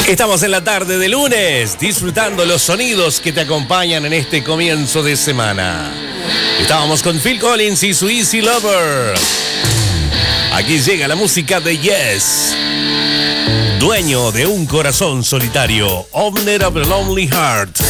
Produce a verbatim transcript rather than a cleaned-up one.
Estamos en la tarde de lunes, disfrutando los sonidos que te acompañan en este comienzo de semana. Estábamos con Phil Collins y su Easy Lover. Aquí llega la música de Yes. Dueño de un corazón solitario, Owner of a Lonely Heart.